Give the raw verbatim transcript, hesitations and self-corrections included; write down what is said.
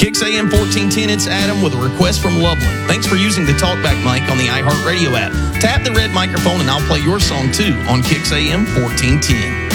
Kicks A M fourteen ten, it's Adam with a request from Loveland. Thanks for using the TalkBack mic on the iHeartRadio app. Tap the red microphone and I'll play your song too on Kicks A M fourteen ten.